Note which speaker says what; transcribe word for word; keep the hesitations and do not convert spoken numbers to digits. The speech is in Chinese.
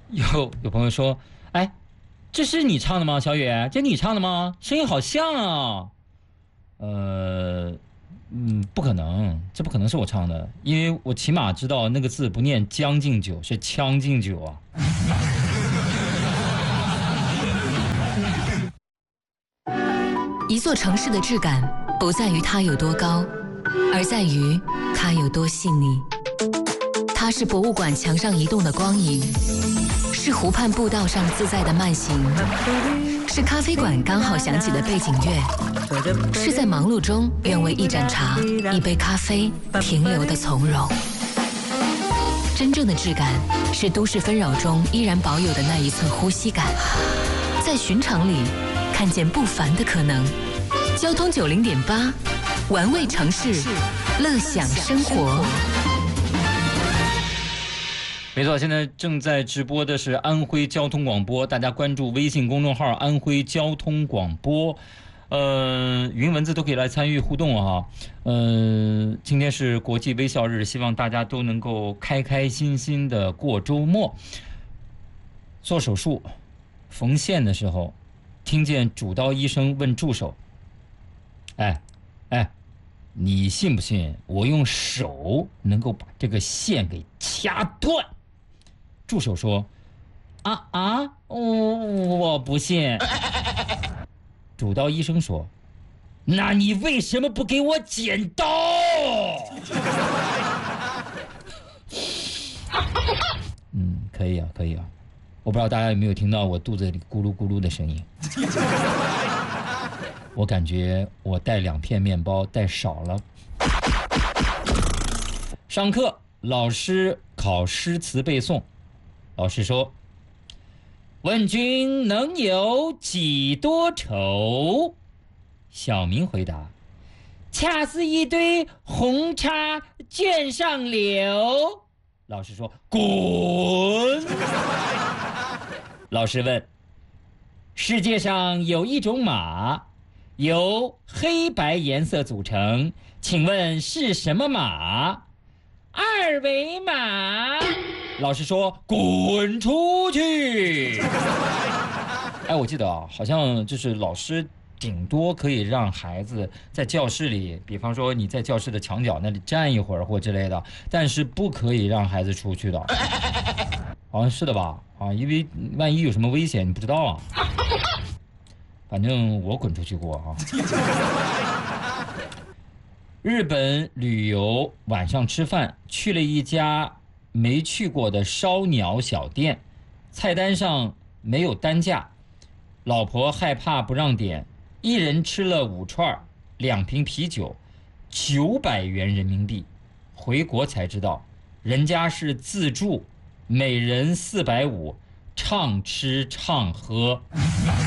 Speaker 1: 有有朋友说，哎，这是你唱的吗？小雨，这你唱的吗？声音好像啊。呃，嗯，不可能，这不可能是我唱的，因为我起码知道那个字不念将进酒，是将进酒啊。
Speaker 2: 一座城市的质感不在于它有多高，而在于它有多细腻。它是博物馆墙上移动的光影，是湖畔步道上自在的慢行，是咖啡馆刚好响起的背景乐，是在忙碌中愿为一盏茶、一杯咖啡停留的从容。真正的质感是都市纷扰中依然保有的那一寸呼吸感，在寻常里看见不凡的可能。交通九零点八，玩味城市，乐享生活。
Speaker 1: 没错，现在正在直播的是安徽交通广播，大家关注微信公众号安徽交通广播，呃，语音文字都可以来参与互动哈。呃，今天是国际微笑日，希望大家都能够开开心心的过周末。做手术缝线的时候，听见主刀医生问助手：“哎，哎，你信不信我用手能够把这个线给掐断？”助手说：“啊啊，我我不信。”主刀医生说：“那你为什么不给我剪刀？”嗯，可以啊，可以啊。我不知道大家有没有听到我肚子里咕噜咕噜的声音。我感觉我带两片面包带少了。上课，老师考诗词背诵。老师说：“问君能有几多愁？”小明回答：“恰似一堆红叉卷上柳。”老师说：“滚！”老师问：“世界上有一种马，由黑白颜色组成，请问是什么马？”二维码。老师说：“滚出去！”哎，我记得啊，好像就是老师顶多可以让孩子在教室里，比方说你在教室的墙角那里站一会儿或之类的，但是不可以让孩子出去的。好像是的吧？啊，因为万一有什么危险，你不知道啊。反正我滚出去过啊。日本旅游晚上吃饭，去了一家没去过的烧鸟小店，菜单上没有单价，老婆害怕不让点，一人吃了五串两瓶啤酒，九百元人民币。回国才知道，人家是自助，每人四百五，畅吃畅喝。